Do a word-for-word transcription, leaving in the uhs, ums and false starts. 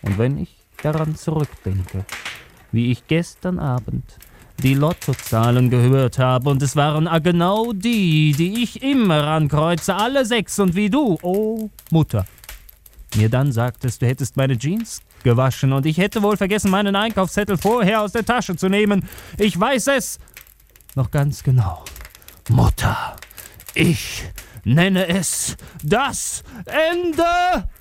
Und wenn ich daran zurückdenke, wie ich gestern Abend die Lottozahlen gehört habe, und es waren genau die, die ich immer ankreuze, alle sechs, und wie du, oh Mutter, mir dann sagtest, du hättest meine Jeans gewaschen und ich hätte wohl vergessen, meinen Einkaufszettel vorher aus der Tasche zu nehmen. Ich weiß es noch ganz genau. Mutter, ich nenne es das Ende.